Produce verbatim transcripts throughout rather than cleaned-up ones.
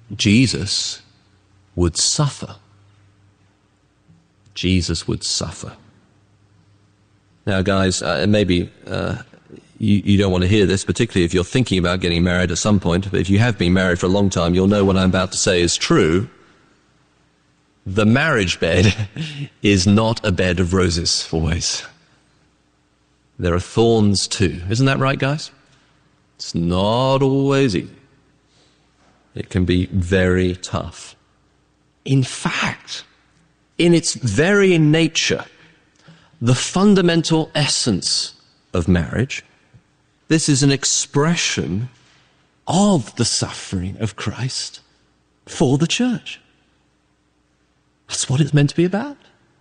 Jesus would suffer. Jesus would suffer. Now, guys, uh, maybe uh, you, you don't want to hear this, particularly if you're thinking about getting married at some point, but if you have been married for a long time, you'll know what I'm about to say is true. The marriage bed is not a bed of roses, always. There are thorns too. Isn't that right, guys? It's not always easy. It can be very tough. In fact, in its very nature, the fundamental essence of marriage, this is an expression of the suffering of Christ for the church. That's what it's meant to be about.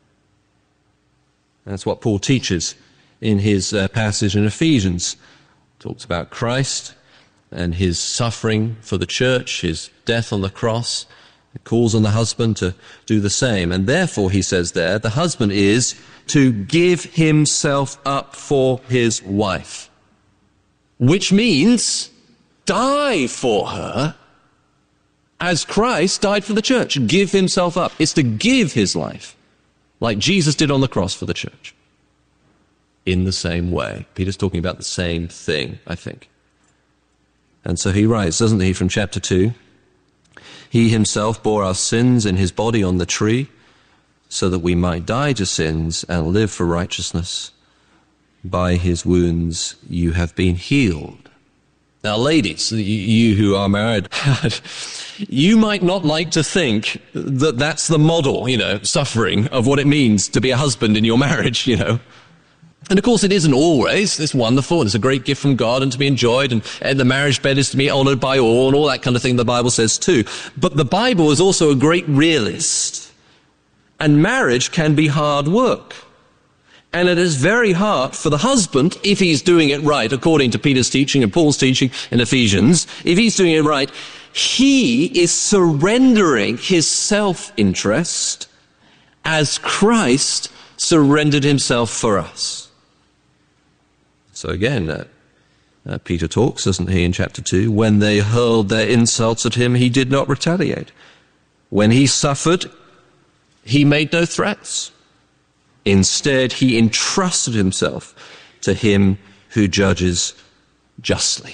That's what Paul teaches in his uh, passage in Ephesians. He talks about Christ and his suffering for the church, his death on the cross. It calls on the husband to do the same. And therefore, he says there, the husband is to give himself up for his wife, which means die for her as Christ died for the church. Give himself up. It's to give his life like Jesus did on the cross for the church. In the same way. Peter's talking about the same thing, I think. And so he writes, doesn't he, from chapter two, he himself bore our sins in his body on the tree, so that we might die to sins and live for righteousness. By his wounds you have been healed. Now, ladies, you who are married, you might not like to think that that's the model, you know, suffering of what it means to be a husband in your marriage, you know. And of course it isn't always. It's wonderful and it's a great gift from God and to be enjoyed, and, and the marriage bed is to be honored by all and all that kind of thing the Bible says too. But the Bible is also a great realist. And marriage can be hard work. And it is very hard for the husband, if he's doing it right, according to Peter's teaching and Paul's teaching in Ephesians, if he's doing it right, he is surrendering his self-interest as Christ surrendered himself for us. So again, uh, uh, Peter talks, doesn't he, in chapter two, when they hurled their insults at him, he did not retaliate. When he suffered, he made no threats. Instead, he entrusted himself to him who judges justly.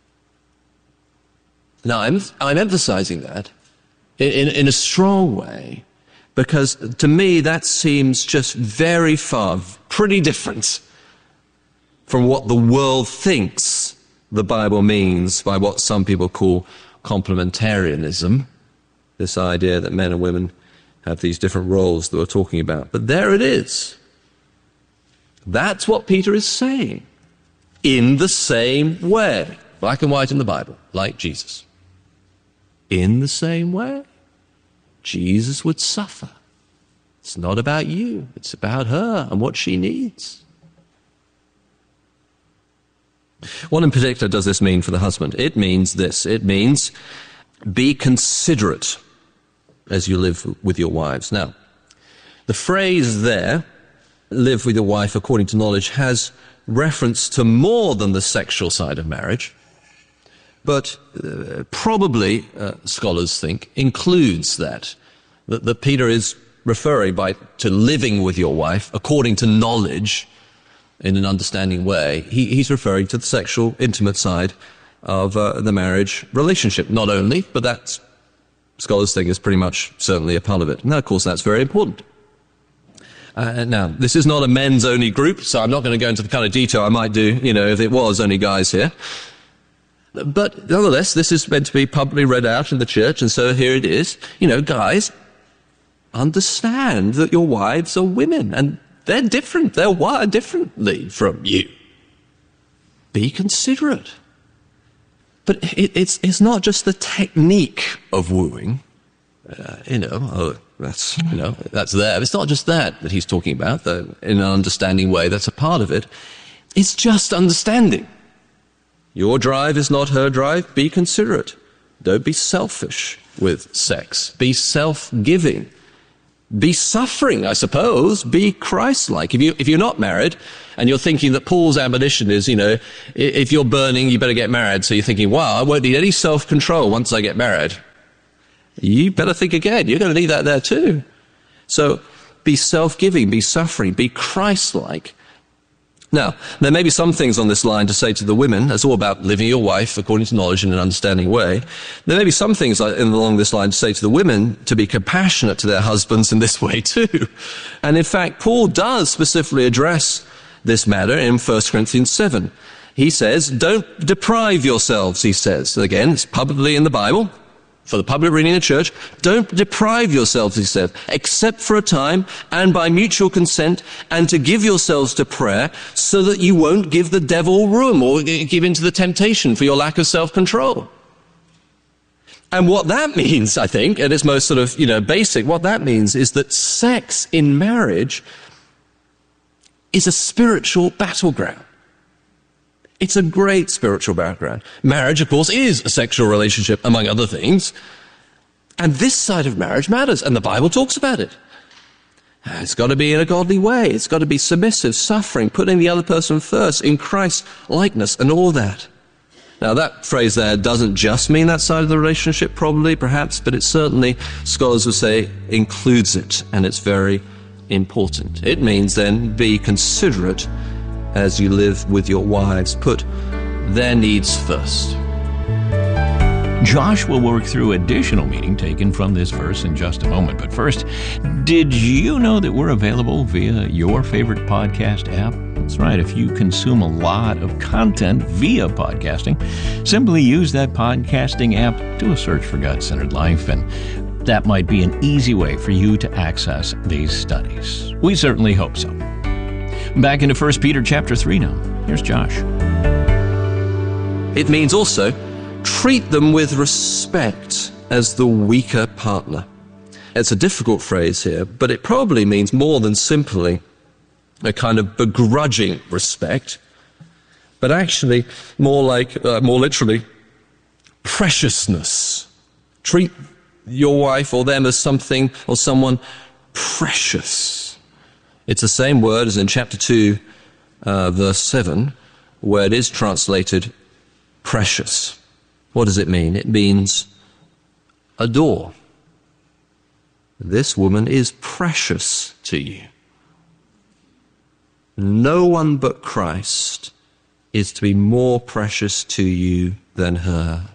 Now, I'm, I'm emphasizing that in, in, in a strong way, because to me that seems just very far, pretty different from what the world thinks the Bible means by what some people call complementarianism, this idea that men and women have these different roles that we're talking about. But there it is. That's what Peter is saying. In the same way, black and white in the Bible, like Jesus. In the same way, Jesus would suffer. It's not about you. It's about her and what she needs. What in particular does this mean for the husband? It means this. It means be considerate as you live with your wives. Now, the phrase there, live with your wife according to knowledge, has reference to more than the sexual side of marriage, but uh, probably, uh, scholars think, includes that, that, that Peter is referring by to living with your wife according to knowledge in an understanding way. He, he's referring to the sexual, intimate side of uh, the marriage relationship. Not only, but that's, scholars think, is pretty much certainly a part of it. Now, of course, that's very important. Uh, now, this is not a men's-only group, so I'm not going to go into the kind of detail I might do, you know, if it was only guys here. But nonetheless, this is meant to be publicly read out in the church, and so here it is. You know, guys, understand that your wives are women, and they're different. They're wired differently from you. Be considerate. But it, it's, it's not just the technique of wooing. Uh, you know, oh, that's, you know, that's there. It's not just that that he's talking about, though, in an understanding way. That's a part of it. It's just understanding. Your drive is not her drive. Be considerate. Don't be selfish with sex. Be self-giving. Be suffering, I suppose. Be Christ-like. If you, if you're not married and you're thinking that Paul's admonition is, you know, if you're burning, you better get married. So you're thinking, wow, I won't need any self-control once I get married. you better think again. You're going to need that there too. So be self-giving, be suffering, be Christ-like. Now, there may be some things on this line to say to the women. It's all about living your wife according to knowledge in an understanding way. There may be some things along this line to say to the women to be compassionate to their husbands in this way too. And in fact, Paul does specifically address this matter in First Corinthians seven. He says, don't deprive yourselves, he says. Again, it's publicly in the Bible. For the public reading in the church, don't deprive yourselves, he said, except for a time and by mutual consent, and to give yourselves to prayer so that you won't give the devil room or give into the temptation for your lack of self-control. And what that means, I think, at its most sort of, you know, basic, what that means is that sex in marriage is a spiritual battleground. It's a great spiritual background. Marriage, of course, is a sexual relationship, among other things. And this side of marriage matters, and the Bible talks about it. It's got to be in a godly way. It's got to be submissive, suffering, putting the other person first in Christ's likeness and all that. Now, that phrase there doesn't just mean that side of the relationship, probably, perhaps, but it certainly, scholars would say, includes it, and it's very important. It means, then, be considerate as you live with your wives. Put their needs first. Josh will work through additional meaning taken from this verse in just a moment. But first, did you know that we're available via your favorite podcast app? That's right. If you consume a lot of content via podcasting, simply use that podcasting app, do a search for God-Centered Life, and that might be an easy way for you to access these studies. We certainly hope so. Back into First Peter chapter three now. Here's Josh. It means also, treat them with respect as the weaker partner. It's a difficult phrase here, but it probably means more than simply a kind of begrudging respect, but actually more like, uh, more literally, preciousness. Treat your wife or them as something or someone precious. It's the same word as in chapter two, uh, verse seven, where it is translated precious. What does it mean? It means adore. This woman is precious to you. No one but Christ is to be more precious to you than her.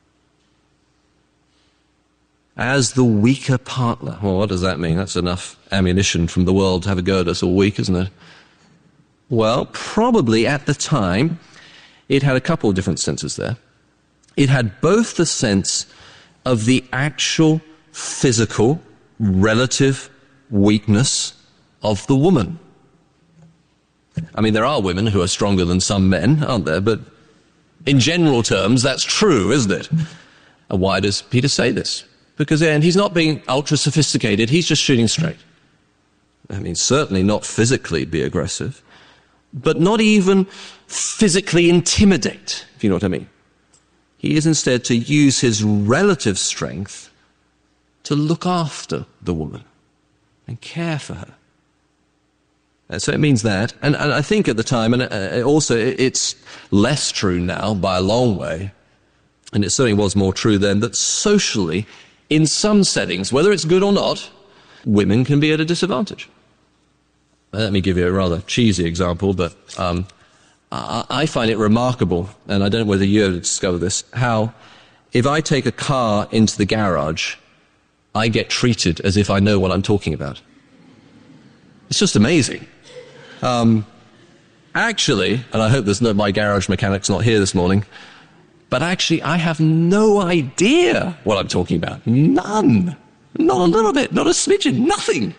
As the weaker partner. Well, what does that mean? That's enough ammunition from the world to have a go at us all week, isn't it? Well, probably at the time, it had a couple of different senses there. It had both the sense of the actual physical, relative weakness of the woman. I mean, there are women who are stronger than some men, aren't there? But in general terms, that's true, isn't it? And why does Peter say this? Because then he's not being ultra-sophisticated, he's just shooting straight. I mean, certainly not physically be aggressive, but not even physically intimidate, if you know what I mean. He is instead to use his relative strength to look after the woman and care for her. And so it means that, and, and I think at the time, and uh, also it's less true now by a long way, and it certainly was more true then, that socially, in some settings, whether it's good or not, women can be at a disadvantage. Let me give you a rather cheesy example, but um, I, I find it remarkable, and I don't know whether you ever discovered this, how if I take a car into the garage, I get treated as if I know what I'm talking about. It's just amazing. Um, actually, and I hope there's no, my garage mechanic's not here this morning, but actually, I have no idea what I'm talking about. None. Not a little bit, not a smidgen, nothing.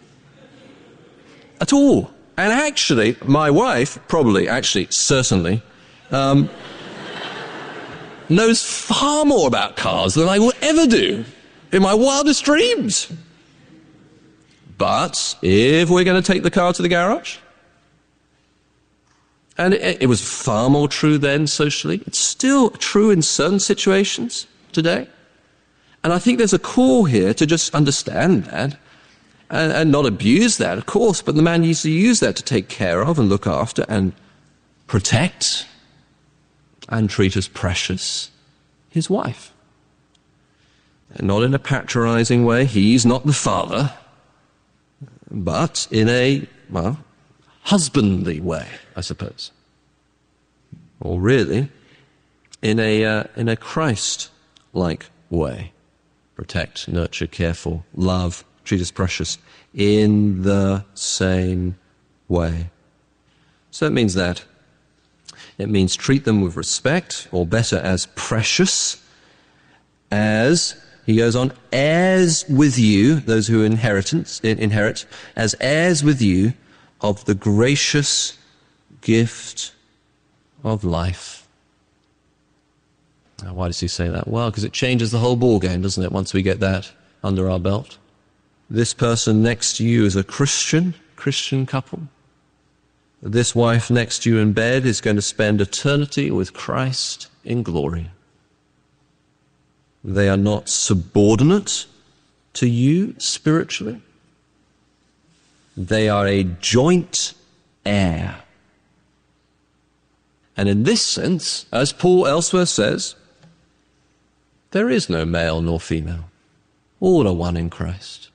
At all. And actually, my wife, probably, actually, certainly, um, knows far more about cars than I will ever do in my wildest dreams. But if we're going to take the car to the garage, and it, it was far more true then socially. It's still true in certain situations today. And I think there's a call here to just understand that and, and not abuse that, of course, but the man needs to use that to take care of and look after and protect and treat as precious his wife. Not in a patronizing way. He's not the father, but in a, well, husbandly way, I suppose. Or really, in a, uh, in a Christ-like way. Protect, nurture, care for, love, treat as precious in the same way. So it means that. It means treat them with respect, or better, as precious, as, he goes on, heirs with you, those who inheritance, inherit, as heirs with you of the gracious gift of life. Now, why does he say that? Well, because it changes the whole ball game, doesn't it, once we get that under our belt? This person next to you is a Christian, Christian couple. This wife next to you in bed is going to spend eternity with Christ in glory. They are not subordinate to you spiritually. They are a joint heir. And in this sense, as Paul elsewhere says, there is no male nor female. All are one in Christ.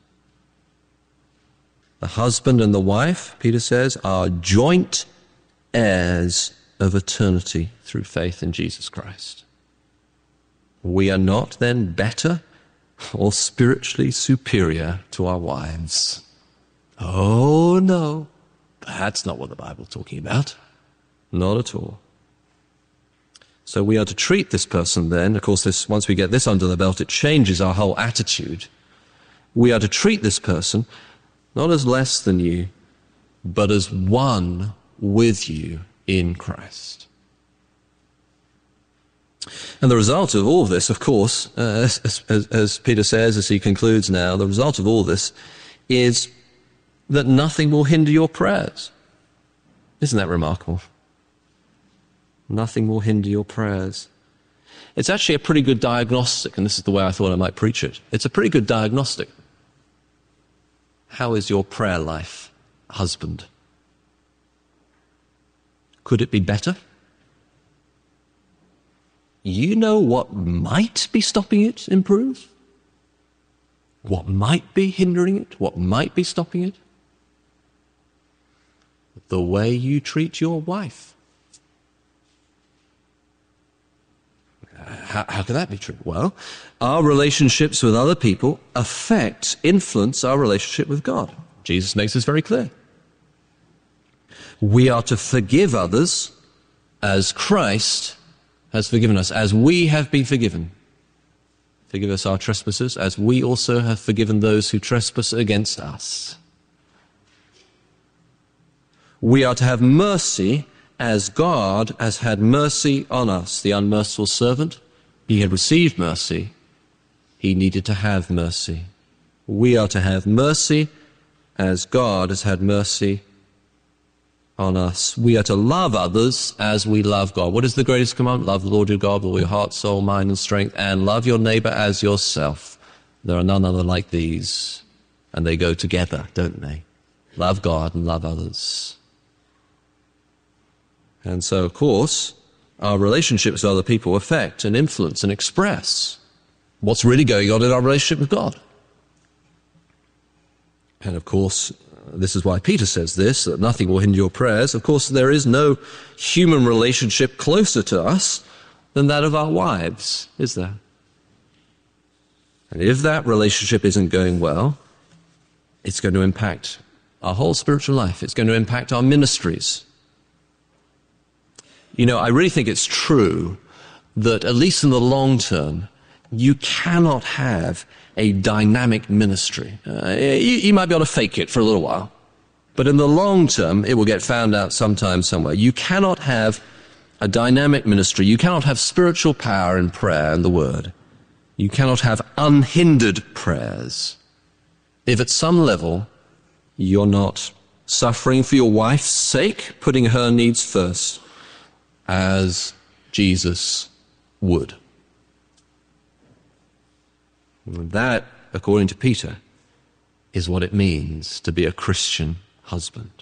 The husband and the wife, Peter says, are joint heirs of eternity through faith in Jesus Christ. We are not then better or spiritually superior to our wives. Oh, no. That's not what the Bible's talking about. Not at all. So we are to treat this person then, of course, this, once we get this under the belt, it changes our whole attitude. We are to treat this person not as less than you, but as one with you in Christ. And the result of all this, of course, uh, as, as, as Peter says, as he concludes now, the result of all this is that nothing will hinder your prayers. Isn't that remarkable? Nothing will hinder your prayers. It's actually a pretty good diagnostic, and this is the way I thought I might preach it. It's a pretty good diagnostic. How is your prayer life, husband? Could it be better? You know what might be stopping it improve? What might be hindering it? What might be stopping it? The way you treat your wife. How, how can that be true? Well, our relationships with other people affect, influence our relationship with God. Jesus makes this very clear. We are to forgive others as Christ has forgiven us, as we have been forgiven. Forgive us our trespasses, as we also have forgiven those who trespass against us. We are to have mercy as God has had mercy on us. The unmerciful servant, he had received mercy. He needed to have mercy. We are to have mercy as God has had mercy on us. We are to love others as we love God. What is the greatest commandment? Love the Lord your God with all your heart, soul, mind, and strength, and love your neighbor as yourself. There are none other like these, and they go together, don't they? Love God and love others. And so, of course, our relationships with other people affect and influence and express what's really going on in our relationship with God. And of course, this is why Peter says this, that nothing will hinder your prayers. Of course, there is no human relationship closer to us than that of our wives, is there? And if that relationship isn't going well, it's going to impact our whole spiritual life. It's going to impact our ministries. You know, I really think it's true that, at least in the long term, you cannot have a dynamic ministry. Uh, you, you might be able to fake it for a little while, but in the long term, it will get found out sometime, somewhere. You cannot have a dynamic ministry. You cannot have spiritual power in prayer and the word. You cannot have unhindered prayers if at some level you're not suffering for your wife's sake, putting her needs first, as Jesus would. And that, according to Peter, is what it means to be a Christian husband.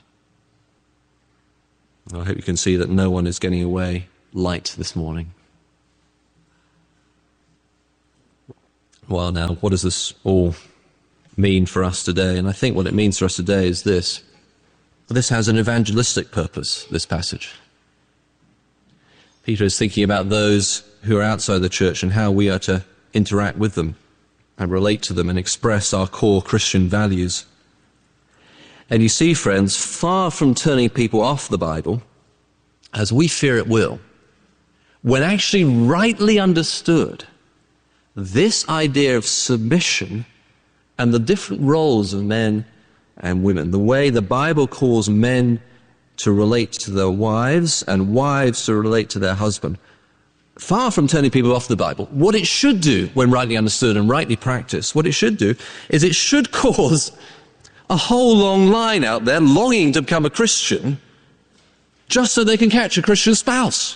I hope you can see that no one is getting away light this morning. Well, now, what does this all mean for us today? And I think what it means for us today is this. This has an evangelistic purpose, this passage. Peter is thinking about those who are outside the church and how we are to interact with them and relate to them and express our core Christian values. And you see, friends, far from turning people off the Bible, as we fear it will, when actually rightly understood, this idea of submission and the different roles of men and women, the way the Bible calls men to relate to their wives and wives to relate to their husband, far from turning people off the Bible, what it should do when rightly understood and rightly practiced, what it should do is it should cause a whole long line out there longing to become a Christian just so they can catch a Christian spouse.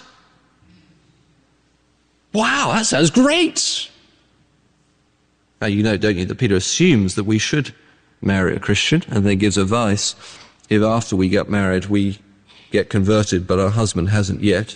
Wow, that sounds great. Now, you know, don't you, that Peter assumes that we should marry a Christian, and then gives advice if after we get married we get converted but our husband hasn't yet.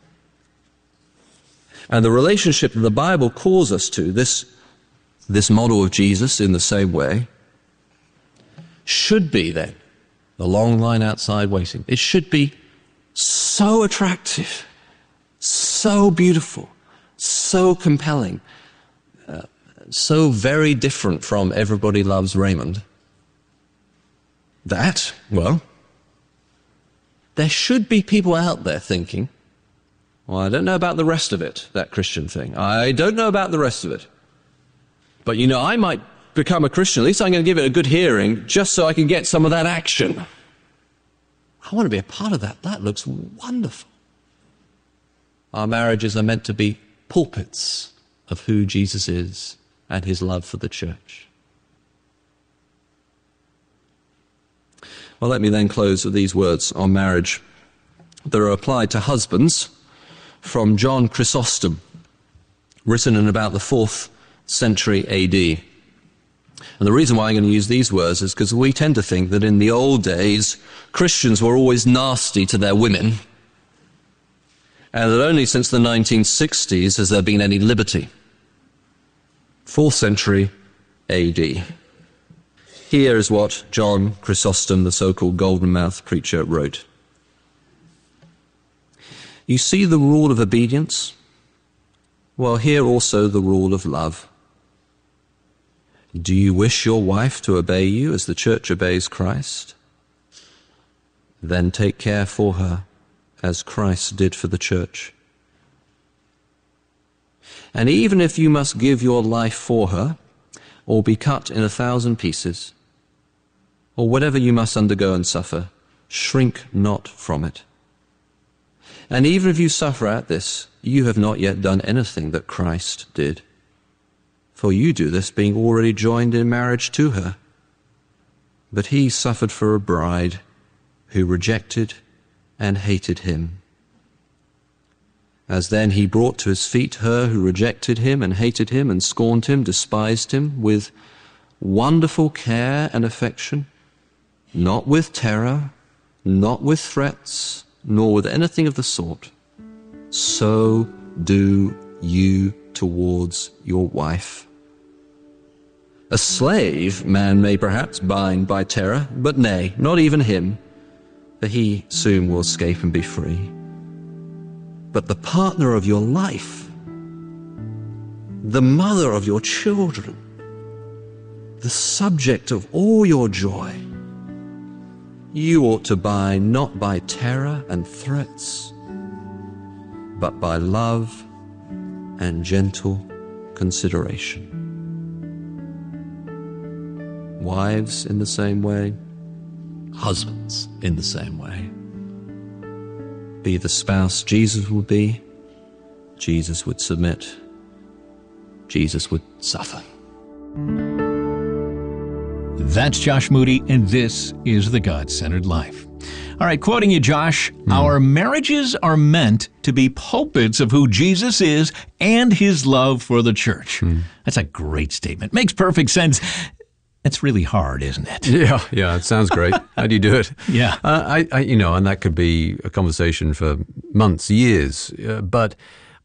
And the relationship that the Bible calls us to, this, this model of Jesus in the same way, should be then the long line outside waiting. It should be so attractive, so beautiful, so compelling, uh, so very different from Everybody Loves Raymond, that, well, there should be people out there thinking, well, I don't know about the rest of it, that Christian thing. I don't know about the rest of it. But, you know, I might become a Christian. At least I'm going to give it a good hearing just so I can get some of that action. I want to be a part of that. That looks wonderful. Our marriages are meant to be pulpits of who Jesus is and his love for the church. Well, let me then close with these words on marriage that are applied to husbands from John Chrysostom, written in about the fourth century A D. And the reason why I'm going to use these words is because we tend to think that in the old days, Christians were always nasty to their women, and that only since the nineteen sixties has there been any liberty. fourth century A D. Here is what John Chrysostom, the so-called golden-mouthed preacher, wrote. You see the rule of obedience? Well, hear also the rule of love. Do you wish your wife to obey you as the church obeys Christ? Then take care for her as Christ did for the church. And even if you must give your life for her, or be cut in a thousand pieces, or whatever you must undergo and suffer, shrink not from it. And even if you suffer at this, you have not yet done anything that Christ did. For you do this being already joined in marriage to her. But he suffered for a bride who rejected and hated him. As then he brought to his feet her who rejected him and hated him and scorned him, despised him, with wonderful care and affection, not with terror, not with threats, nor with anything of the sort, so do you towards your wife. A slave man may perhaps bind by terror, but nay, not even him, for he soon will escape and be free. But the partner of your life, the mother of your children, the subject of all your joy, you ought to bind not by terror and threats, but by love and gentle consideration. Wives in the same way, husbands in the same way. Be the spouse Jesus would be, Jesus would submit, Jesus would suffer. That's Josh Moody, and this is The God-Centered Life. All right, quoting you, Josh, mm. our marriages are meant to be pulpits of who Jesus is and his love for the church. Mm. That's a great statement. Makes perfect sense. It's really hard, isn't it? Yeah, yeah, it sounds great. How do you do it? Yeah. Uh, I, I, you know, and that could be a conversation for months, years. Uh, but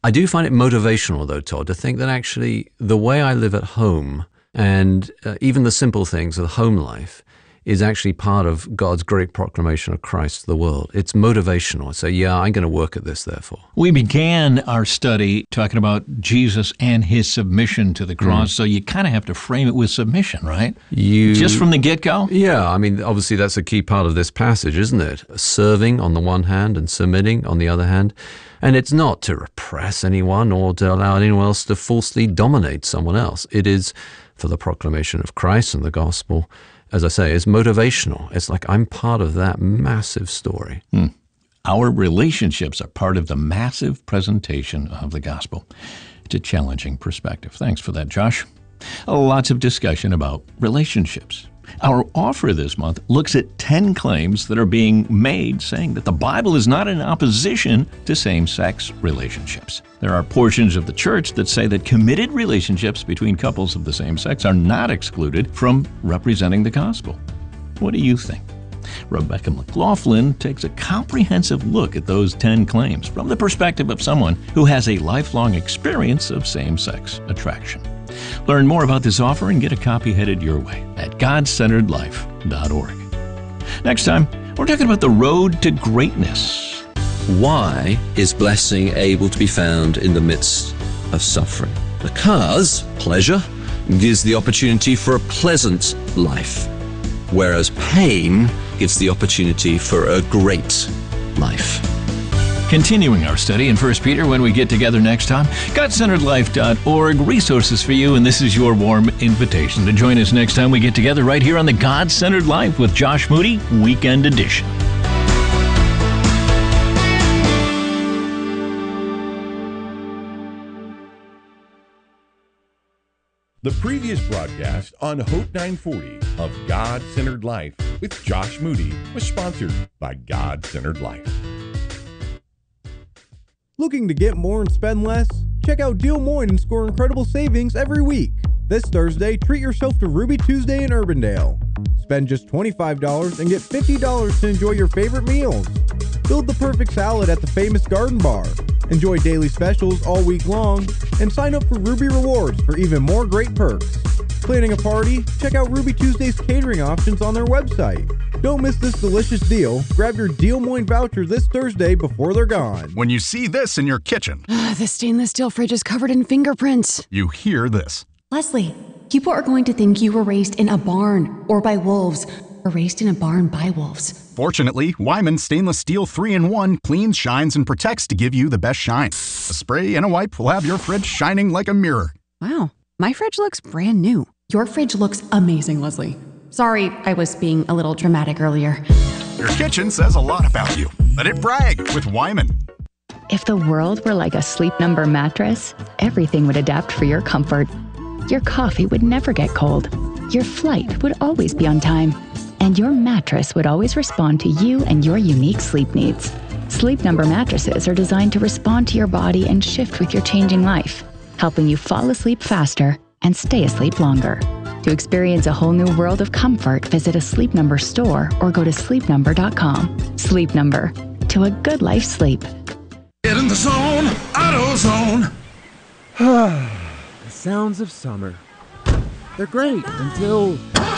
I do find it motivational, though, Todd, to think that actually the way I live at home and uh, even the simple things of home life is actually part of God's great proclamation of Christ to the world. It's motivational. I say, yeah, I'm going to work at this, therefore. We began our study talking about Jesus and his submission to the cross, mm. so you kind of have to frame it with submission, right? You Just from the get-go? Yeah, I mean, obviously that's a key part of this passage, isn't it? Serving on the one hand and submitting on the other hand. And it's not to repress anyone or to allow anyone else to falsely dominate someone else. It is for the proclamation of Christ and the gospel. As I say, it's motivational. It's like I'm part of that massive story. Hmm. Our relationships are part of the massive presentation of the gospel. It's a challenging perspective. Thanks for that, Josh. Lots of discussion about relationships. Our offer this month looks at ten claims that are being made saying that the Bible is not in opposition to same-sex relationships. There are portions of the church that say that committed relationships between couples of the same sex are not excluded from representing the gospel. What do you think? Rebecca McLaughlin takes a comprehensive look at those ten claims from the perspective of someone who has a lifelong experience of same-sex attraction. Learn more about this offer and get a copy headed your way at god centered life dot org. Next time, we're talking about the road to greatness. Why is blessing able to be found in the midst of suffering? Because pleasure gives the opportunity for a pleasant life, whereas pain gives the opportunity for a great life. Continuing our study in First Peter when we get together next time, god centered life dot org, resources for you, and this is your warm invitation to join us next time we get together right here on the God-Centered Life with Josh Moody Weekend Edition. The previous broadcast on Hope nine forty of God-Centered Life with Josh Moody was sponsored by God-Centered Life. Looking to get more and spend less? Check out Deal Moines and score incredible savings every week. This Thursday, treat yourself to Ruby Tuesday in Urbandale. Spend just twenty-five dollars and get fifty dollars to enjoy your favorite meals. Build the perfect salad at the famous Garden Bar. Enjoy daily specials all week long, and sign up for Ruby Rewards for even more great perks. Planning a party? Check out Ruby Tuesday's catering options on their website. Don't miss this delicious deal. Grab your Deal Moines voucher this Thursday before they're gone. When you see this in your kitchen, the stainless steel fridge is covered in fingerprints. You hear this. Leslie, people are going to think you were raised in a barn or by wolves, or raised in a barn by wolves. Fortunately, Wyman Stainless Steel three in one cleans, shines, and protects to give you the best shine. A spray and a wipe will have your fridge shining like a mirror. Wow, my fridge looks brand new. Your fridge looks amazing, Leslie. Sorry, I was being a little dramatic earlier. Your kitchen says a lot about you. Let it brag with Wyman. If the world were like a Sleep Number mattress, everything would adapt for your comfort. Your coffee would never get cold. Your flight would always be on time. And your mattress would always respond to you and your unique sleep needs. Sleep Number mattresses are designed to respond to your body and shift with your changing life, helping you fall asleep faster and stay asleep longer. To experience a whole new world of comfort, visit a Sleep Number store or go to sleep number dot com. Sleep Number. To a good life sleep. Get in the zone, AutoZone. The sounds of summer. They're great until...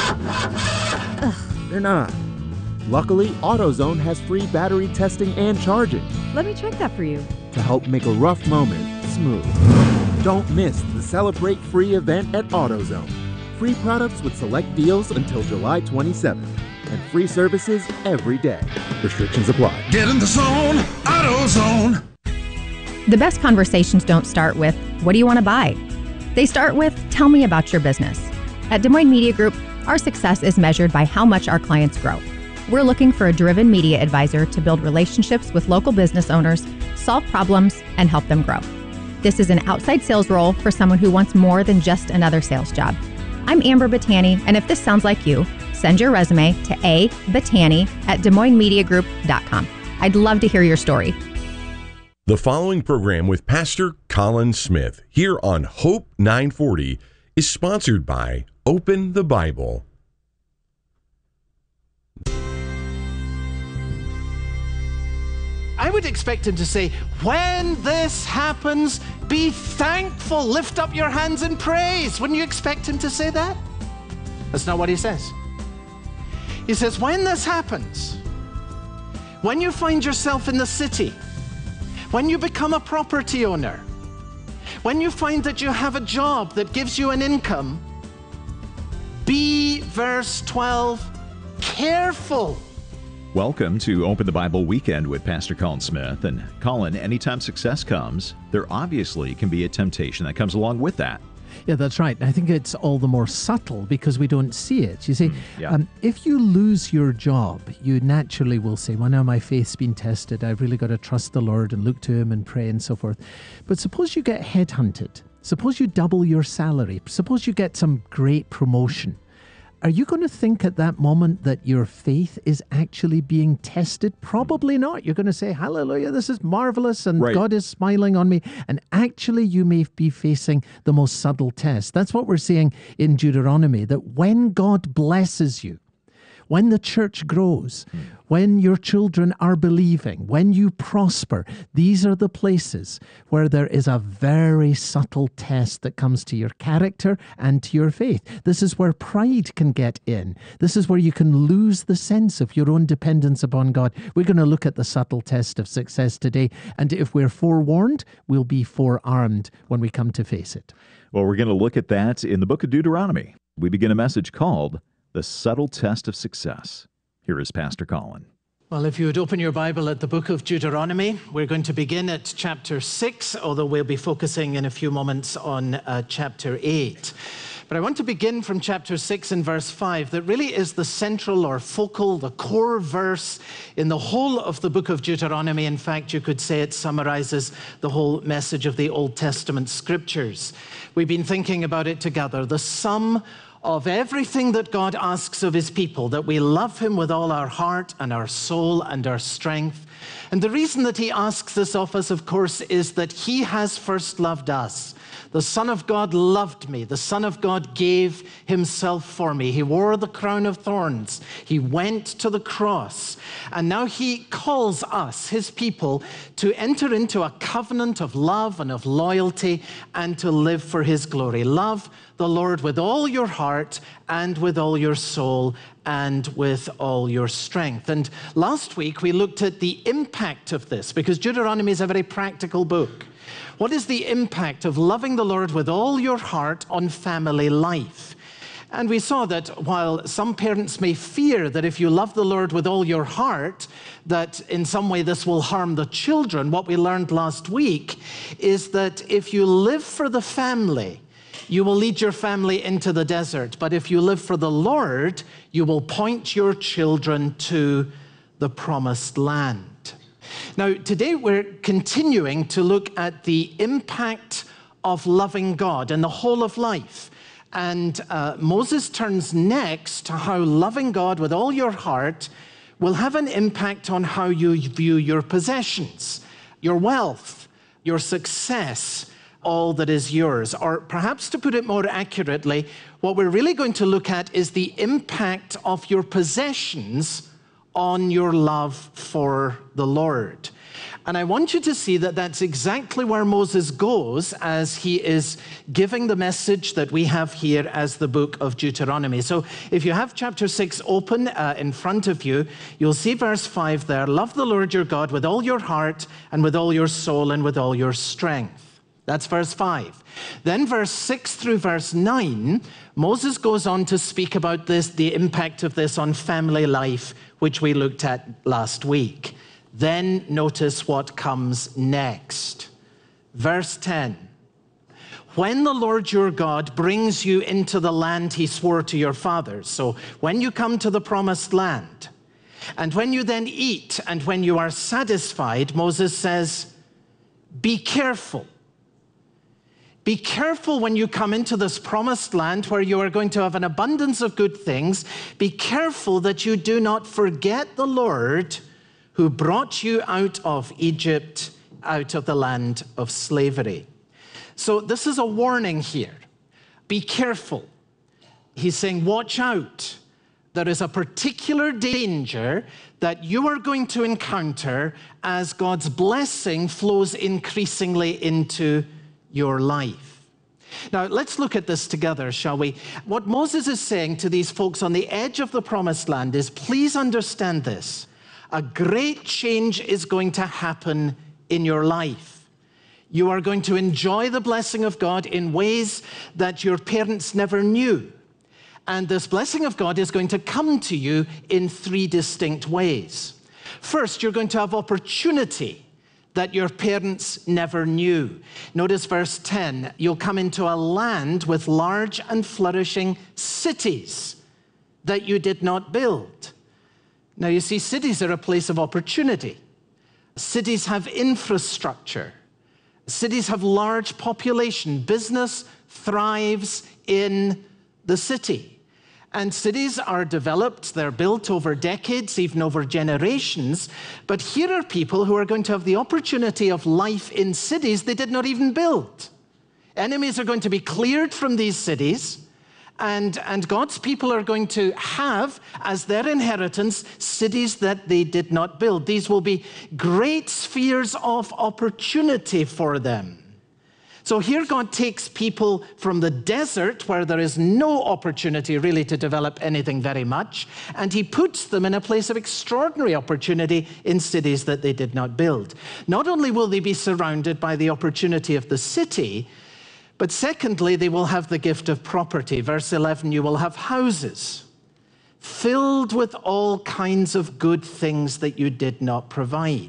Ugh, they're not. Luckily, AutoZone has free battery testing and charging. Let me check that for you. To help make a rough moment smooth. Don't miss the Celebrate Free event at AutoZone. Free products with select deals until July twenty-seventh. And free services every day. Restrictions apply. Get in the zone, AutoZone. The best conversations don't start with, what do you want to buy? They start with, tell me about your business. At Des Moines Media Group, our success is measured by how much our clients grow. We're looking for a driven media advisor to build relationships with local business owners, solve problems, and help them grow. This is an outside sales role for someone who wants more than just another sales job. I'm Amber Battani, and if this sounds like you, send your resume to a battani at des moines media group dot com. I'd love to hear your story. The following program with Pastor Colin Smith here on Hope nine forty is sponsored by Open the Bible. I'm would expect him to say, when this happens, be thankful, lift up your hands in praise. Wouldn't you expect him to say that? That's not what he says. He says, when this happens, when you find yourself in the city, when you become a property owner, when you find that you have a job that gives you an income, be, verse twelve, careful. Welcome to Open the Bible Weekend with Pastor Colin Smith. And Colin, anytime success comes, there obviously can be a temptation that comes along with that. Yeah, that's right. I think it's all the more subtle because we don't see it. You see, Mm, yeah. um, if you lose your job, you naturally will say, well, now my faith's been tested. I've really got to trust the Lord and look to him and pray and so forth. But suppose you get headhunted. Suppose you double your salary. Suppose you get some great promotion. Are you going to think at that moment that your faith is actually being tested? Probably not. You're going to say, hallelujah, this is marvelous, and Right. God is smiling on me. And actually, you may be facing the most subtle test. That's what we're seeing in Deuteronomy, that when God blesses you, when the church grows, when your children are believing, when you prosper, these are the places where there is a very subtle test that comes to your character and to your faith. This is where pride can get in. This is where you can lose the sense of your own dependence upon God. We're going to look at the subtle test of success today, and if we're forewarned, we'll be forearmed when we come to face it. Well, we're going to look at that in the book of Deuteronomy. We begin a message called The Subtle Test of Success. Here is Pastor Colin. Well, if you would open your Bible at the book of Deuteronomy, we're going to begin at chapter six, although we'll be focusing in a few moments on uh, chapter eight. But I want to begin from chapter six and verse five, that really is the central or focal, the core verse in the whole of the book of Deuteronomy. In fact, you could say it summarizes the whole message of the Old Testament scriptures. We've been thinking about it together, the sum of everything that God asks of his people, that we love him with all our heart and our soul and our strength. And the reason that he asks this of us, of course, is that he has first loved us. The Son of God loved me. The Son of God gave himself for me. He wore the crown of thorns. He went to the cross. And now he calls us, his people, to enter into a covenant of love and of loyalty and to live for his glory. Love the Lord with all your heart and with all your soul and with all your strength. And last week we looked at the impact of this, because Deuteronomy is a very practical book. What is the impact of loving the Lord with all your heart on family life? And we saw that while some parents may fear that if you love the Lord with all your heart, that in some way this will harm the children, what we learned last week is that if you live for the family, you will lead your family into the desert. But if you live for the Lord, you will point your children to the promised land. Now, today we're continuing to look at the impact of loving God in the whole of life. And uh, Moses turns next to how loving God with all your heart will have an impact on how you view your possessions, your wealth, your success, all that is yours. Or perhaps to put it more accurately, what we're really going to look at is the impact of your possessions on your love for the Lord. And I want you to see that that's exactly where Moses goes as he is giving the message that we have here as the book of Deuteronomy. So if you have chapter six open uh, in front of you, you'll see verse five there. Love the Lord your God with all your heart and with all your soul and with all your strength. That's verse five. Then verse six through verse nine, Moses goes on to speak about this, the impact of this on family life, which we looked at last week. Then notice what comes next. Verse ten. When the Lord your God brings you into the land he swore to your fathers, so when you come to the promised land, and when you then eat, and when you are satisfied, Moses says, be careful. Be careful when you come into this promised land where you are going to have an abundance of good things. Be careful that you do not forget the Lord who brought you out of Egypt, out of the land of slavery. So this is a warning here. Be careful. He's saying, watch out. there is a particular danger that you are going to encounter as God's blessing flows increasingly into your life. Now, let's look at this together, shall we? What Moses is saying to these folks on the edge of the promised land is, please understand this. A great change is going to happen in your life. You are going to enjoy the blessing of God in ways that your parents never knew. And this blessing of God is going to come to you in three distinct ways. First, you're going to have opportunity that your parents never knew. Notice verse ten, you'll come into a land with large and flourishing cities that you did not build. Now you see, cities are a place of opportunity. Cities have infrastructure. Cities have large population. Business thrives in the city. And cities are developed, they're built over decades, even over generations. But here are people who are going to have the opportunity of life in cities they did not even build. Enemies are going to be cleared from these cities, and, and God's people are going to have, as their inheritance, cities that they did not build. These will be great spheres of opportunity for them. So here God takes people from the desert, where there is no opportunity really to develop anything very much, and he puts them in a place of extraordinary opportunity in cities that they did not build. Not only will they be surrounded by the opportunity of the city, but secondly, they will have the gift of property. Verse eleven, you will have houses filled with all kinds of good things that you did not provide.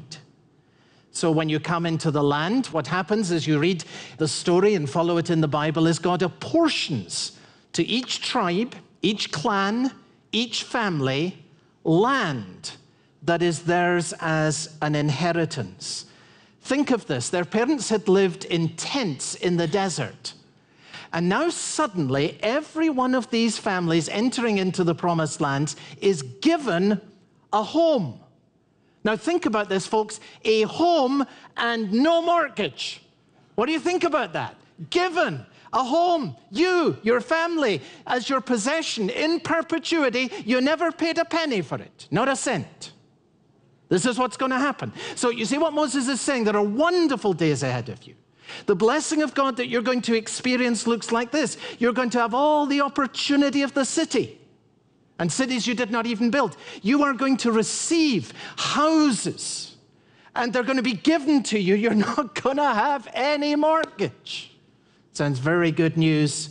So when you come into the land, what happens as you read the story and follow it in the Bible is God apportions to each tribe, each clan, each family, land that is theirs as an inheritance. Think of this. Their parents had lived in tents in the desert. And now suddenly, every one of these families entering into the promised land is given a home. Now think about this, folks. A home and no mortgage. What do you think about that? Given a home, you, your family, as your possession in perpetuity. You never paid a penny for it, not a cent. This is what's going to happen. So you see what Moses is saying? There are wonderful days ahead of you. The blessing of God that you're going to experience looks like this. You're going to have all the opportunity of the city. And cities you did not even build. You are going to receive houses, and they're going to be given to you. You're not going to have any mortgage. Sounds very good news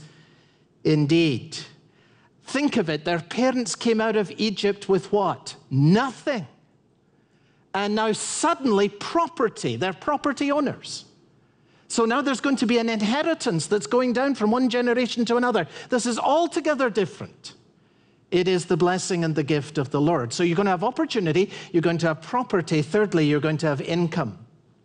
indeed. Think of it. Their parents came out of Egypt with what? Nothing. And now suddenly property. They're property owners. So now there's going to be an inheritance that's going down from one generation to another. This is altogether different. It is the blessing and the gift of the Lord. So you're going to have opportunity, you're going to have property. Thirdly, you're going to have income.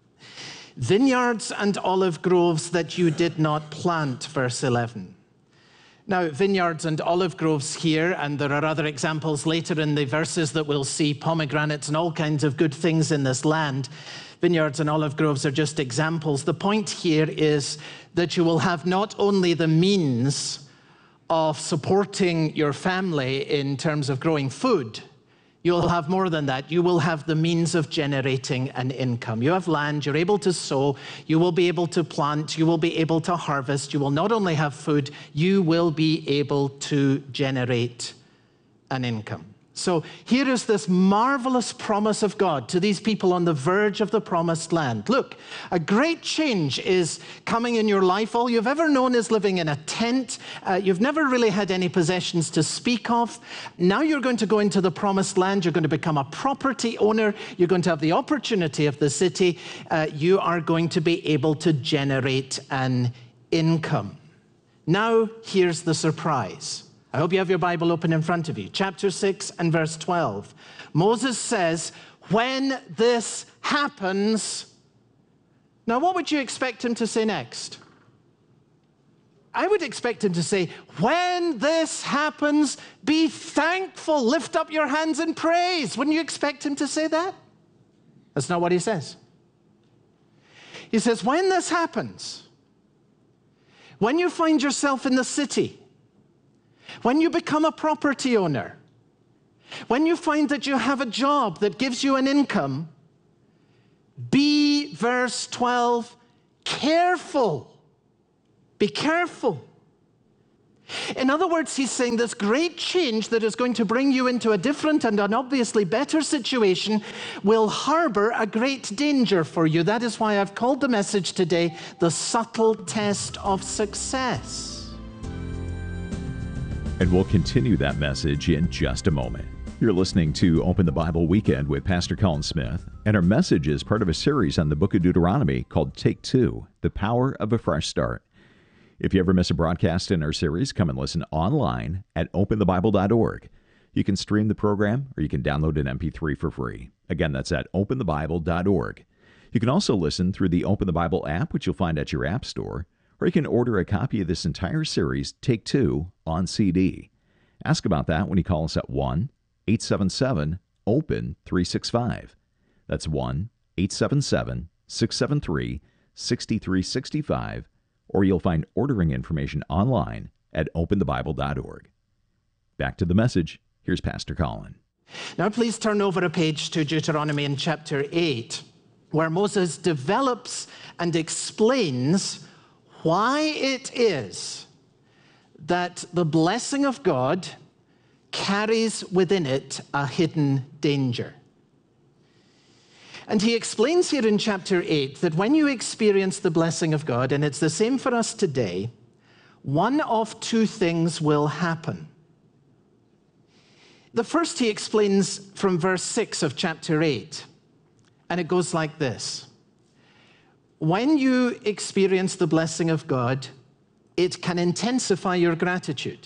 Vineyards and olive groves that you did not plant, verse eleven. Now, vineyards and olive groves here, and there are other examples later in the verses that we'll see, pomegranates and all kinds of good things in this land. Vineyards and olive groves are just examples. The point here is that you will have not only the means of supporting your family in terms of growing food, you'll have more than that. You will have the means of generating an income. You have land, you're able to sow, you will be able to plant, you will be able to harvest. You will not only have food, you will be able to generate an income. So here is this marvelous promise of God to these people on the verge of the promised land. Look, a great change is coming in your life. All you've ever known is living in a tent. Uh, you've never really had any possessions to speak of. Now you're going to go into the promised land. You're going to become a property owner. You're going to have the opportunity of the city. Uh, you are going to be able to generate an income. Now here's the surprise. I hope you have your Bible open in front of you. Chapter six and verse twelve. Moses says, when this happens, now what would you expect him to say next? I would expect him to say, when this happens, be thankful, lift up your hands in praise. Wouldn't you expect him to say that? That's not what he says. He says, when this happens, when you find yourself in the city, when you become a property owner, When you find that you have a job that gives you an income, be, verse twelve, careful. Be careful. In other words, he's saying this great change that is going to bring you into a different and an obviously better situation will harbor a great danger for you. That is why I've called the message today, the subtle test of success. And we'll continue that message in just a moment. You're listening to Open the Bible Weekend with Pastor Colin Smith, and our message is part of a series on the book of Deuteronomy called Take Two, The Power of a Fresh Start. If you ever miss a broadcast in our series, come and listen online at open the bible dot org. You can stream the program or you can download an M P three for free. Again, that's at open the bible dot org. You can also listen through the Open the Bible app, which you'll find at your app store, or you can order a copy of this entire series, Take Two, on C D. Ask about that when you call us at one eight seven seven open three six five. That's one eight seven seven six seven three six three six five. Or you'll find ordering information online at open the bible dot org. Back to the message. Here's Pastor Colin. Now please turn over a page to Deuteronomy in chapter eight, where Moses develops and explains why it is that the blessing of God carries within it a hidden danger. And he explains here in chapter eight that when you experience the blessing of God, and it's the same for us today, one of two things will happen. The first he explains from verse six of chapter eight, and it goes like this. When you experience the blessing of God, it can intensify your gratitude.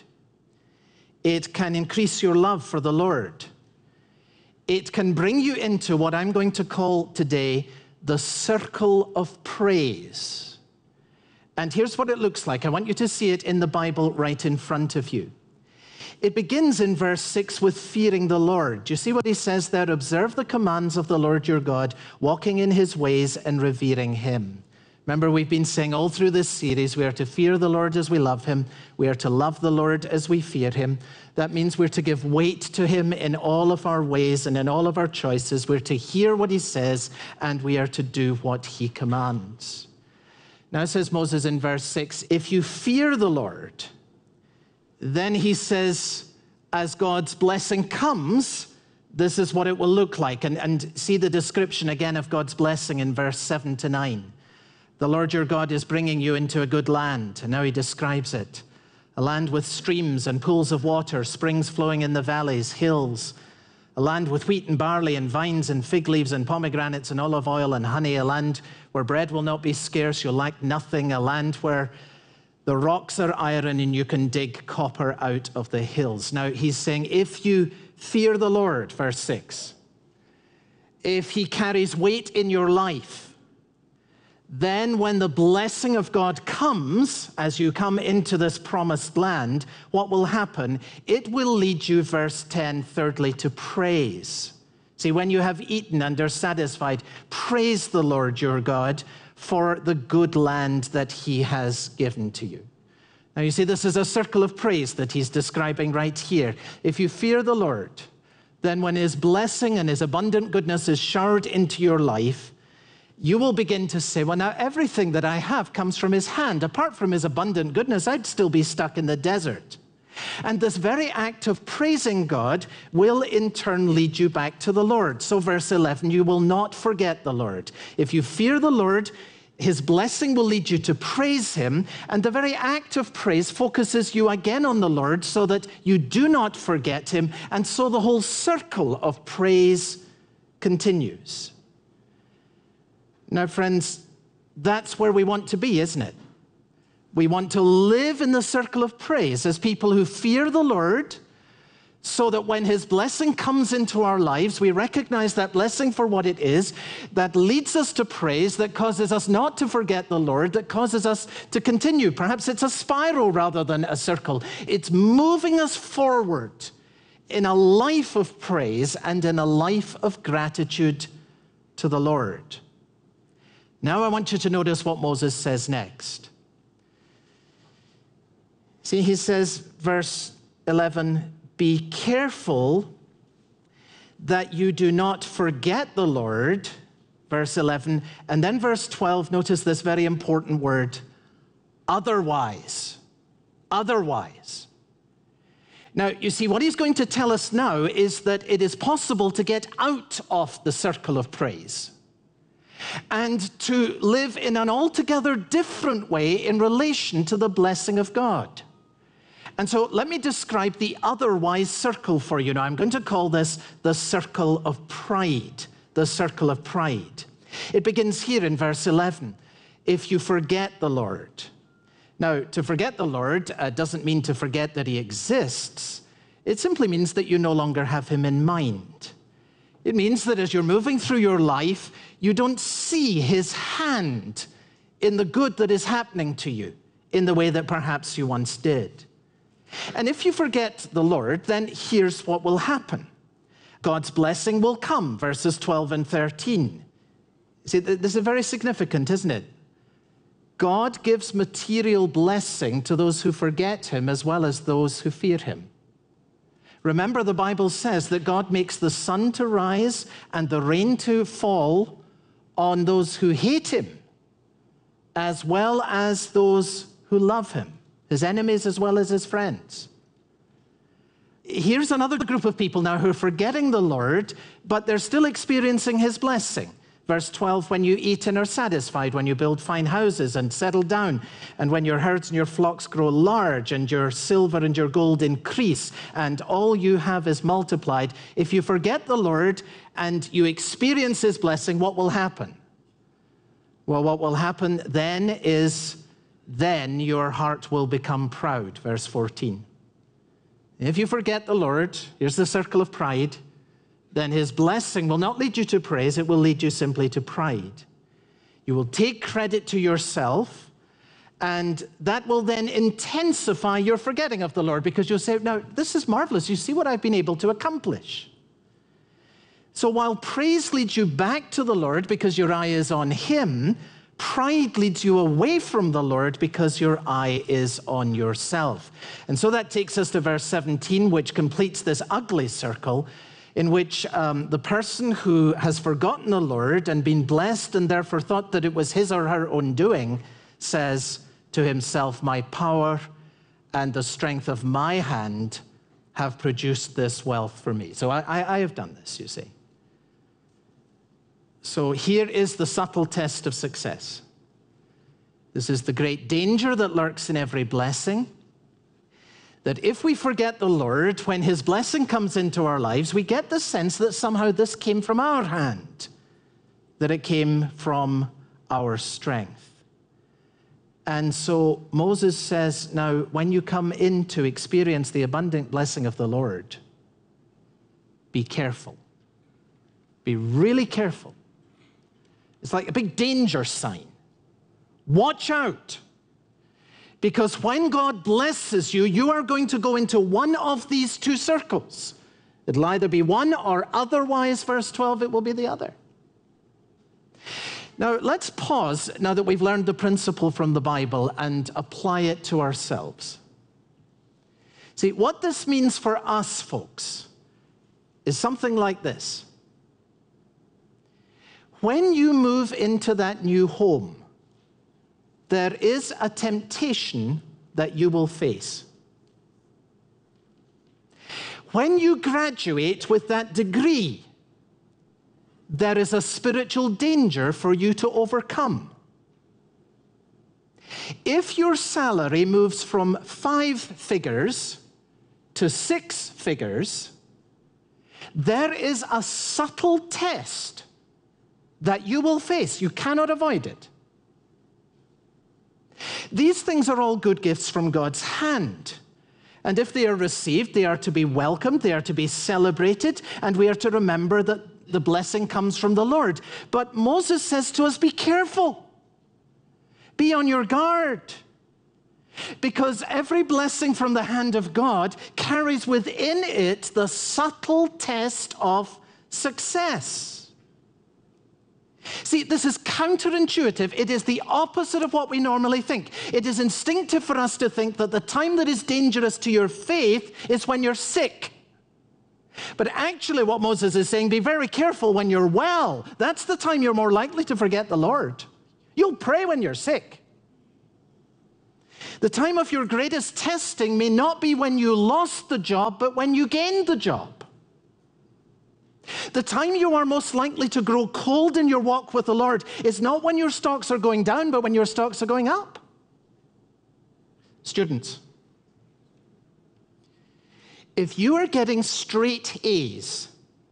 It can increase your love for the Lord. It can bring you into what I'm going to call today the circle of praise. And here's what it looks like. I want you to see it in the Bible right in front of you. It begins in verse six with fearing the Lord. Do you see what he says there? Observe the commands of the Lord your God, walking in his ways and revering him. Remember, we've been saying all through this series, we are to fear the Lord as we love him. We are to love the Lord as we fear him. That means we're to give weight to him in all of our ways and in all of our choices. We're to hear what he says, and we are to do what he commands. Now says Moses in verse six, if you fear the Lord, then he says, as God's blessing comes, this is what it will look like. And, and see the description again of God's blessing in verse seven to nine. The Lord your God is bringing you into a good land. And now he describes it. A land with streams and pools of water, springs flowing in the valleys, hills. A land with wheat and barley and vines and fig leaves and pomegranates and olive oil and honey. A land where bread will not be scarce, you'll lack nothing. A land where the rocks are iron and you can dig copper out of the hills. Now he's saying, if you fear the Lord, verse six, if he carries weight in your life, then when the blessing of God comes, as you come into this promised land, what will happen? It will lead you, verse ten, thirdly, to praise. See, when you have eaten and are satisfied, praise the Lord your God for the good land that he has given to you. Now you see, this is a circle of praise that he's describing right here. If you fear the Lord, then when his blessing and his abundant goodness is showered into your life, you will begin to say, well, now everything that I have comes from his hand. Apart from his abundant goodness, I'd still be stuck in the desert. And this very act of praising God will in turn lead you back to the Lord. So verse eleven, you will not forget the Lord. If you fear the Lord, his blessing will lead you to praise him. And the very act of praise focuses you again on the Lord so that you do not forget him. And so the whole circle of praise continues. Now, friends, that's where we want to be, isn't it? We want to live in the circle of praise as people who fear the Lord, so that when his blessing comes into our lives, we recognize that blessing for what it is, that leads us to praise, that causes us not to forget the Lord, that causes us to continue. Perhaps it's a spiral rather than a circle. It's moving us forward in a life of praise and in a life of gratitude to the Lord. Now I want you to notice what Moses says next. See, he says, verse eleven, be careful that you do not forget the Lord, verse eleven, and then verse twelve, notice this very important word, otherwise. Otherwise. Now, you see, what he's going to tell us now is that it is possible to get out of the circle of praise and to live in an altogether different way in relation to the blessing of God. And so let me describe the otherwise circle for you. Now, I'm going to call this the circle of pride, the circle of pride. It begins here in verse eleven. If you forget the Lord. Now, to forget the Lord uh, doesn't mean to forget that he exists. It simply means that you no longer have him in mind. It means that as you're moving through your life, you don't see his hand in the good that is happening to you in the way that perhaps you once did. And if you forget the Lord, then here's what will happen. God's blessing will come, verses twelve and thirteen. See, this is very significant, isn't it? God gives material blessing to those who forget him as well as those who fear him. Remember, the Bible says that God makes the sun to rise and the rain to fall on those who hate him, as well as those who love him, his enemies as well as his friends. Here's another group of people now who are forgetting the Lord, but they're still experiencing his blessing. Verse twelve, when you eat and are satisfied, when you build fine houses and settle down, and when your herds and your flocks grow large, and your silver and your gold increase, and all you have is multiplied. If you forget the Lord and you experience his blessing, what will happen? Well, what will happen then is, then your heart will become proud. Verse fourteen. If you forget the Lord, here's the circle of pride, then his blessing will not lead you to praise, it will lead you simply to pride. You will take credit to yourself, and that will then intensify your forgetting of the Lord, because you'll say, now, this is marvelous. You see what I've been able to accomplish. So while praise leads you back to the Lord because your eye is on him, pride leads you away from the Lord because your eye is on yourself. And so that takes us to verse seventeen, which completes this ugly circle, in which um, the person who has forgotten the Lord and been blessed and therefore thought that it was his or her own doing says to himself, my power and the strength of my hand have produced this wealth for me. So I, I, I have done this, you see. So here is the subtle test of success. This is the great danger that lurks in every blessing. That if we forget the Lord, when his blessing comes into our lives, we get the sense that somehow this came from our hand, that it came from our strength. And so Moses says, now, when you come in to experience the abundant blessing of the Lord, be careful. Be really careful. It's like a big danger sign. Watch out. Because when God blesses you, you are going to go into one of these two circles. It'll either be one or otherwise, verse twelve, it will be the other. Now, let's pause now that we've learned the principle from the Bible and apply it to ourselves. See, what this means for us, folks, is something like this. When you move into that new home, there is a temptation that you will face. When you graduate with that degree, there is a spiritual danger for you to overcome. If your salary moves from five figures to six figures, there is a subtle test that you will face. You cannot avoid it. These things are all good gifts from God's hand. And if they are received, they are to be welcomed, they are to be celebrated, and we are to remember that the blessing comes from the Lord. But Moses says to us, be careful. Be on your guard. Because every blessing from the hand of God carries within it the subtle test of success. See, this is counterintuitive. It is the opposite of what we normally think. It is instinctive for us to think that the time that is dangerous to your faith is when you're sick. But actually what Moses is saying, be very careful when you're well. That's the time you're more likely to forget the Lord. You'll pray when you're sick. The time of your greatest testing may not be when you lost the job, but when you gained the job. The time you are most likely to grow cold in your walk with the Lord is not when your stocks are going down, but when your stocks are going up. Students, if you are getting straight A's,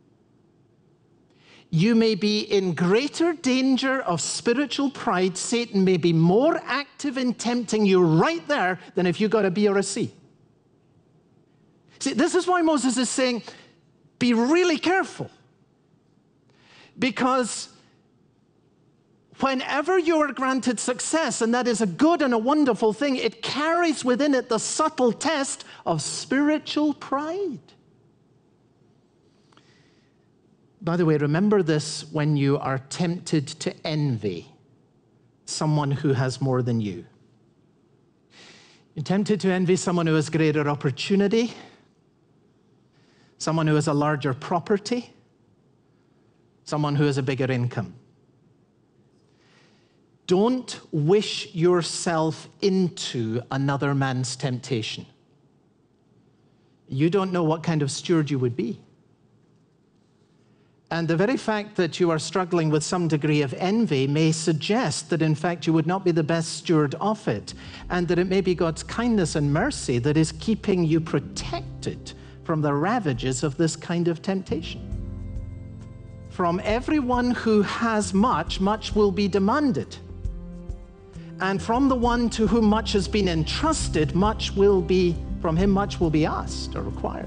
you may be in greater danger of spiritual pride. Satan may be more active in tempting you right there than if you got a B or a C. See, this is why Moses is saying, be really careful. Because whenever you are granted success, and that is a good and a wonderful thing, it carries within it the subtle test of spiritual pride. By the way, remember this when you are tempted to envy someone who has more than you. You're tempted to envy someone who has greater opportunity, someone who has a larger property, someone who has a bigger income. Don't wish yourself into another man's temptation. You don't know what kind of steward you would be. And the very fact that you are struggling with some degree of envy may suggest that, in fact, you would not be the best steward of it, and that it may be God's kindness and mercy that is keeping you protected from the ravages of this kind of temptation. From everyone who has much, much will be demanded. And from the one to whom much has been entrusted, much will be, from him much will be asked or required.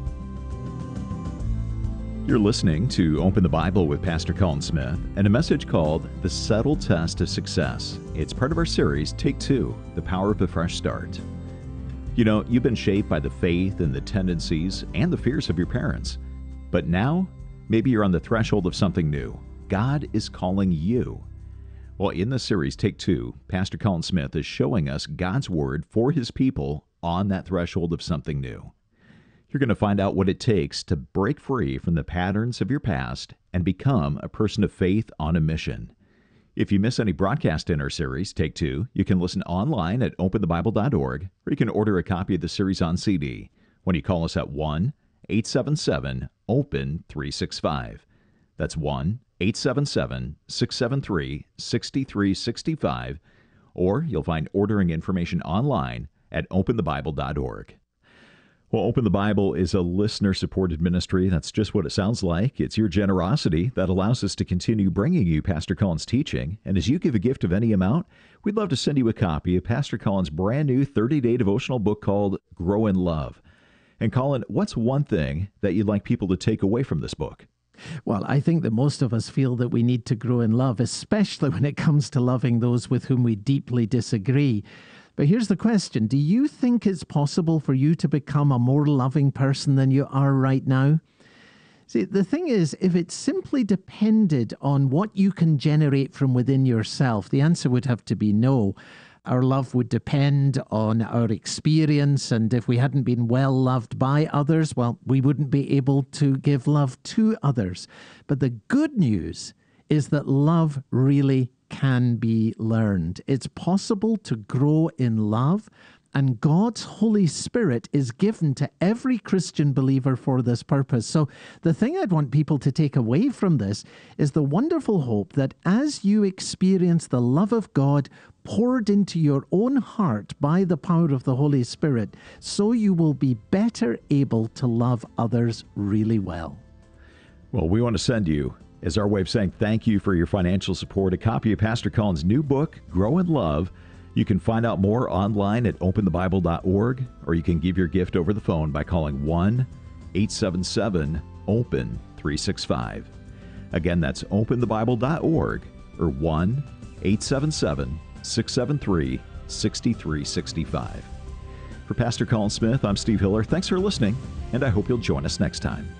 You're listening to Open the Bible with Pastor Colin Smith and a message called The Subtle Test of Success. It's part of our series, Take Two, The Power of a Fresh Start. You know, you've been shaped by the faith and the tendencies and the fears of your parents. But now, maybe you're on the threshold of something new. God is calling you. Well, in this series, Take Two, Pastor Colin Smith is showing us God's Word for His people on that threshold of something new. You're going to find out what it takes to break free from the patterns of your past and become a person of faith on a mission. If you miss any broadcast in our series, Take Two, you can listen online at open the bible dot org, or you can order a copy of the series on C D when you call us at one eight seven seven open three six five. That's one eight seven seven six seven three six three six five, or you'll find ordering information online at open the bible dot org. Well, Open the Bible is a listener-supported ministry. That's just what it sounds like. It's your generosity that allows us to continue bringing you Pastor Colin's teaching. And as you give a gift of any amount, we'd love to send you a copy of Pastor Colin's brand new thirty-day devotional book called Grow in Love. And Colin, what's one thing that you'd like people to take away from this book? Well, I think that most of us feel that we need to grow in love, especially when it comes to loving those with whom we deeply disagree. But here's the question. Do you think it's possible for you to become a more loving person than you are right now? See, the thing is, if it simply depended on what you can generate from within yourself, the answer would have to be no. Our love would depend on our experience, and if we hadn't been well loved by others, well, we wouldn't be able to give love to others. But the good news is that love really can be learned. It's possible to grow in love, and God's Holy Spirit is given to every Christian believer for this purpose. So the thing I'd want people to take away from this is the wonderful hope that as you experience the love of God poured into your own heart by the power of the Holy Spirit, so you will be better able to love others really well. Well, we want to send you, as our way of saying thank you for your financial support, a copy of Pastor Colin's new book, Grow in Love. You can find out more online at open the bible dot org, or you can give your gift over the phone by calling one eight seven seven open three six five. Again, that's open the bible dot org or one eight seven seven six seven three six three six five. For Pastor Colin Smith, I'm Steve Hiller. Thanks for listening, and I hope you'll join us next time.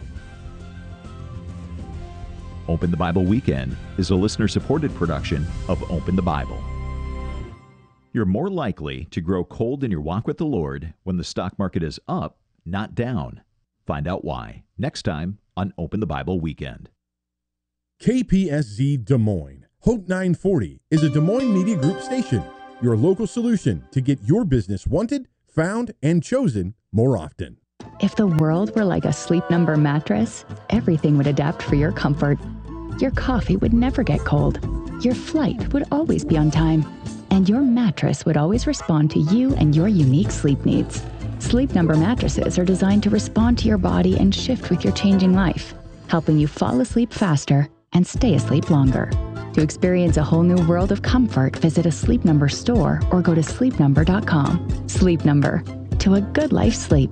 Open the Bible Weekend is a listener-supported production of Open the Bible. You're more likely to grow cold in your walk with the Lord when the stock market is up, not down. Find out why next time on Open the Bible Weekend. K P S Z Des Moines, Hope nine forty is a Des Moines Media Group station, your local solution to get your business wanted, found, and chosen more often. If the world were like a Sleep Number mattress, everything would adapt for your comfort. Your coffee would never get cold. Your flight would always be on time. And your mattress would always respond to you and your unique sleep needs. Sleep Number mattresses are designed to respond to your body and shift with your changing life, helping you fall asleep faster and stay asleep longer. To experience a whole new world of comfort, visit a Sleep Number store or go to sleep number dot com. Sleep Number, to a good life sleep.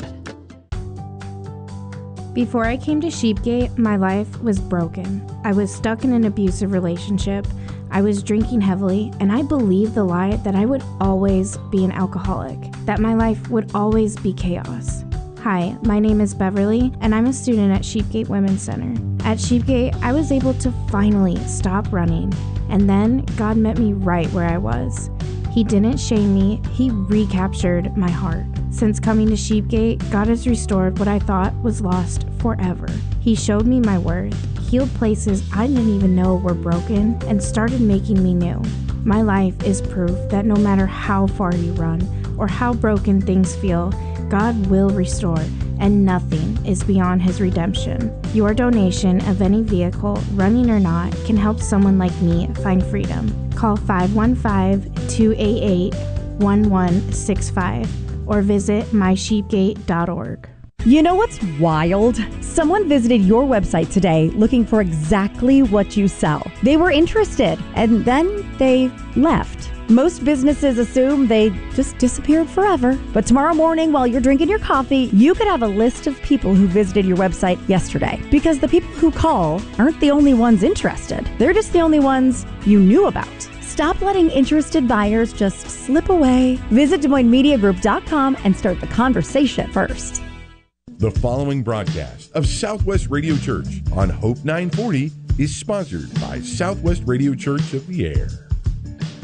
Before I came to Sheepgate, my life was broken. I was stuck in an abusive relationship. I was drinking heavily, and I believed the lie that I would always be an alcoholic, that my life would always be chaos. Hi, my name is Beverly, and I'm a student at Sheepgate Women's Center. At Sheepgate, I was able to finally stop running, and then God met me right where I was. He didn't shame me, He recaptured my heart. Since coming to Sheepgate, God has restored what I thought was lost forever. He showed me my worth, healed places I didn't even know were broken, and started making me new. My life is proof that no matter how far you run or how broken things feel, God will restore, and nothing is beyond His redemption. Your donation of any vehicle, running or not, can help someone like me find freedom. Call five one five, two eight eight, one one six five or visit my sheepgate dot org. You know what's wild? Someone visited your website today looking for exactly what you sell. They were interested, and then they left. Most businesses assume they just disappeared forever. But tomorrow morning, while you're drinking your coffee, you could have a list of people who visited your website yesterday. Because the people who call aren't the only ones interested. They're just the only ones you knew about. Stop letting interested buyers just slip away. Visit Des Moines Media Group dot com and start the conversation first. The following broadcast of Southwest Radio Church on Hope nine forty is sponsored by Southwest Radio Church of the Air.